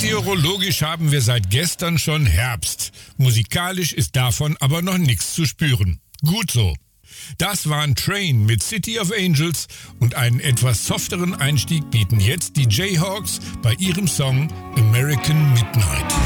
Meteorologisch haben wir seit gestern schon Herbst. Musikalisch ist davon aber noch nichts zu spüren. Gut so. Das waren Train mit City of Angels und einen etwas softeren Einstieg bieten jetzt die Jayhawks bei ihrem Song American Midnight.